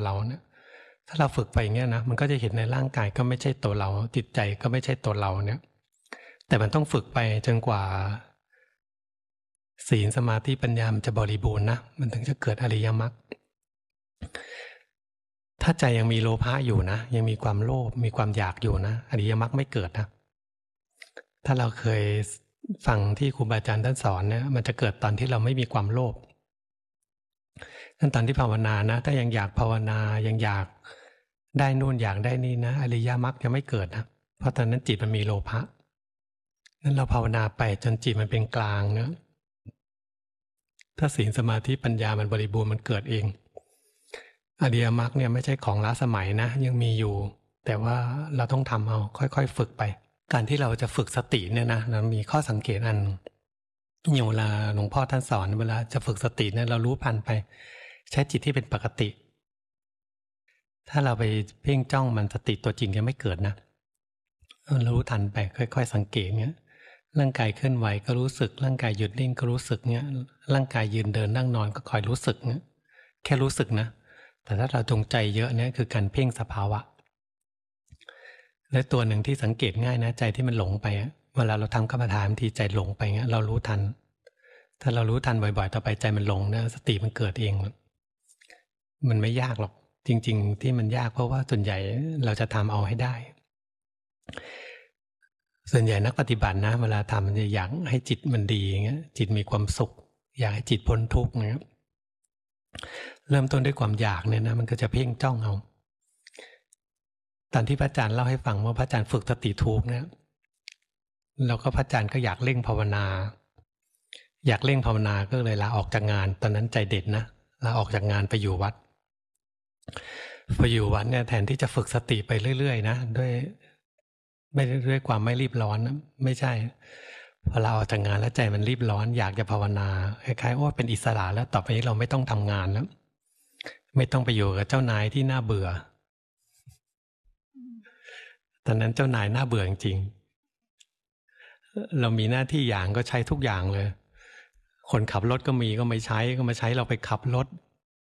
เราเนี่ยถ้าเราฝึกไปอย่างเงี้ยนะมันก็จะเห็นในร่างกายก็ไม่ใช่ตัวเราจิตใจก็ไม่ใช่ตัวเราเนี่ยแต่มันต้องฝึกไปจนกว่าศีลสมาธิปัญญามันจะบริบูรณ์นะมันถึงจะเกิดอริยมรรคถ้าใจยังมีโลภะอยู่นะยังมีความโลภมีความอยากอยู่นะอริยมรรคไม่เกิดนะถ้าเราเคยฟังที่ครูบาอาจารย์ท่านสอนเนี่ยมันจะเกิดตอนที่เราไม่มีความโลภตอนที่ภาวนานะถ้ายังอยากภาวนายังอยากได้นู่นอยากได้นี่นะอริยมรรคยังไม่เกิดนะเพราะตอนนั้นจิตมันมีโลภะนั้นเราภาวนาไปจนจิตมันเป็นกลางนะถ้าศีลสมาธิปัญญามันบริบูรณ์มันเกิดเองอริยมรรคเนี่ยไม่ใช่ของล้าสมัยนะยังมีอยู่แต่ว่าเราต้องทำเอาค่อยๆฝึกไปการที่เราจะฝึกสติเนี่ยนะเรามีข้อสังเกตอันอย่างเวลาหลวงพ่อท่านสอนเวลาจะฝึกสติเนี่ยเรารู้พันไปใช้จิตที่เป็นปกติถ้าเราไปเพ่งจ้องมันสติตัวจริงยังไม่เกิดนะเรารู้ทันไปค่อยๆสังเกตเนี้ยร่างกายเคลื่อนไหวก็รู้สึกร่างกายหยุดนิ่งก็รู้สึกเนี้ยร่างกายยืนเดินนั่งนอนก็คอยรู้สึกเนี้ยแค่รู้สึกนะแต่ถ้าเราจงใจเยอะเนี่ยคือการเพ่งสภาวะและตัวหนึ่งที่สังเกตง่ายนะใจที่มันหลงไปเวลาเราทำกรรมฐานทีใจหลงไปเงี้ยเรารู้ทันถ้าเรารู้ทันบ่อยๆต่อไปใจมันหลงนะสติมันเกิดเองมันไม่ยากหรอกจริงๆที่มันยากเพราะว่าส่วนใหญ่เราจะทำเอาให้ได้ส่วนใหญ่นักปฏิบัตินะเวลาทำมันจะอยากให้จิตมันดีอย่างเงี้ยจิตมีความสุขอยากให้จิตพ้นทุกข์เงี้ยเริ่มต้นด้วยความอยากเนี่ยนะมันก็จะเพ่งจ้องเอาตอนที่พระอาจารย์เล่าให้ฟังว่าพระอาจารย์ฝึกสติถูกเนี่ยแล้วก็พระอาจารย์ก็อยากเร่งภาวนาอยากเร่งภาวนาก็เลยลาออกจากงานตอนนั้นใจเด็ดนะลาออกจากงานไปอยู่วัดพออยู่วัดเนี่ยแทนที่จะฝึกสติไปเรื่อยๆนะด้วยความไม่รีบร้อนนะไม่ใช่พอเราออกจากงานแล้วใจมันรีบร้อนอยากจะภาวนาคล้ายๆโอ้เป็นอิสระแล้วต่อไปนี้เราไม่ต้องทำงานแล้วไม่ต้องไปอยู่กับเจ้านายที่น่าเบื่อตอนนั้นเจ้านายน่าเบื่อจริงๆเรามีหน้าที่อย่างก็ใช้ทุกอย่างเลยคนขับรถก็มีก็ไม่ใช้ก็มาใช้เราไปขับรถ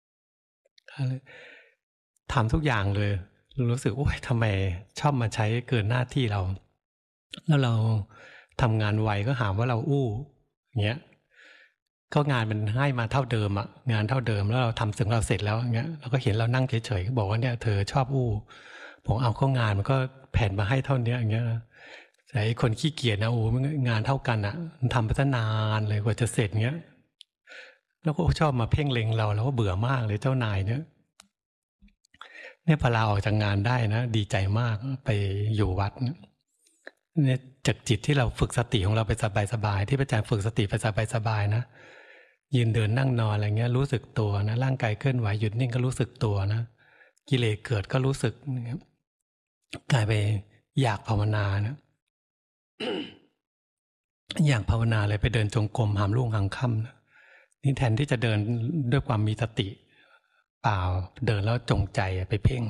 ทำทุกอย่างเลยรู้สึกโอ้ยทำไมชอบมาใช้เกินหน้าที่เราแล้วเราทำงานไวก็หาว่าเราอู้อย่างเงี้ยก็งานมันให้มาเท่าเดิมอะงานเท่าเดิมแล้วเราทำสิ่งเราเสร็จแล้วอย่างเงี้ยเราก็เห็นเรานั่งเฉยๆก็บอกว่าเนี่ยเธอชอบอู้ผมเอาเข้างานมันก็แผ่นมาให้เท่านี้อย่างเงี้ยแต่ไอ้คนขี้เกียจนะโอ้งานเท่ากันอะมันทำไปตั้งนานเลยกว่าจะเสร็จเงี้ยแล้วก็ชอบมาเพ่งเล็งเราแล้วก็เบื่อมากเลยเจ้านายเนี่ยพอลาออกจากงานได้นะดีใจมากไปอยู่วัดเนี่ยจากจิตที่เราฝึกสติของเราไปสบายๆที่พระอาจารย์ฝึกสติไปสบายๆนะยืนเดินนั่งนอนอะไรเงี้ยรู้สึกตัวนะร่างกายเคลื่อนไหวหยุดนิ่งก็รู้สึกตัวนะกิเลสเกิดก็รู้สึกนะครับกลายไปอยากภาวนานะ อยากภาวนาเลยไปเดินจงกรมหามรุ่งหามค่ำนะนี่แทนที่จะเดินด้วยความมีสติเปล่าเดินแล้วจงใจไปเพ่ง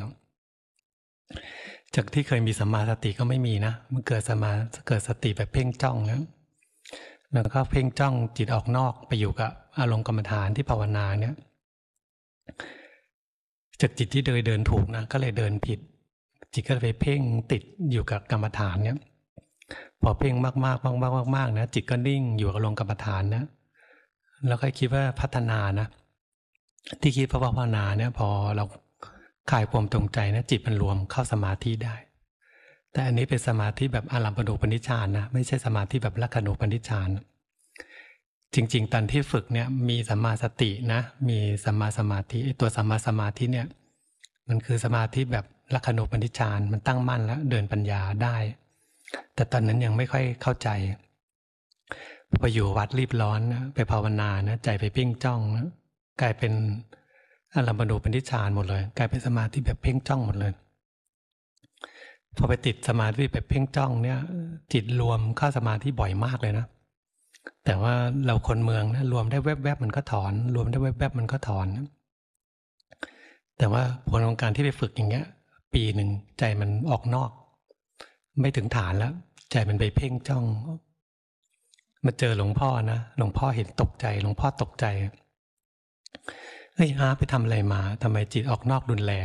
จากที่เคยมีสัมมาสติก็ไม่มีนะมันเกิดสติแบบเพ่งจ้องแล้วก็เพ่งจ้องจิตออกนอกไปอยู่กับอารมณ์กรรมฐานที่ภาวนาเนี่ยจากจิตที่เดินถูกนะก็เลยเดินผิดจิตก็ไปเพ่งติดอยู่กับกรรมฐานเนี่ยพอเพ่งมากๆนะจิตก็นิ่งอยู่กับอารมณ์กรรมฐานนะแล้วก็คิดว่าพัฒนานะที่คิดภาวนาเนี่ยพอเราคลายความตรงใจนะจิตมันรวมเข้าสมาธิได้แต่อันนี้เป็นสมาธิแบบอารัมภณูปนิชฌานนะไม่ใช่สมาธิแบบลักขณูปนิชฌานจริงๆตอนที่ฝึกเนี่ยมีสัมมาสตินะมีสัมมาสมาธิตัวสัมมาสมาธิเนี่ยมันคือสมาธิแบบลักขณูปนิชฌานมันตั้งมั่นแล้วเดินปัญญาได้แต่ตอนนั้นยังไม่ค่อยเข้าใจพออยู่วัดรีบร้อนนะไปภาวนานะใจไปเพ่งจ้องนะกลายเป็นอารัมภณูปนิชฌานหมดเลยกลายเป็นสมาธิแบบเพ่งจ้องหมดเลยพอไปติดสมาธิแบบเพ่งจ้องเนี่ยจิตรวมเข้าสมาธิบ่อยมากเลยนะแต่ว่าเราคนเมืองนะรวมได้แวบๆมันก็ถอนรวมได้แวบๆมันก็ถอนแต่ว่าผลของการที่ไปฝึกอย่างเงี้ยปีหนึ่งใจมันออกนอกไม่ถึงฐานแล้วใจมันไปเพ่งจ้องมาเจอหลวงพ่อนะหลวงพ่อเห็นตกใจหลวงพ่อตกใจเฮ้ยอาไปทำอะไรมาทำไมจิตออกนอกรุนแรง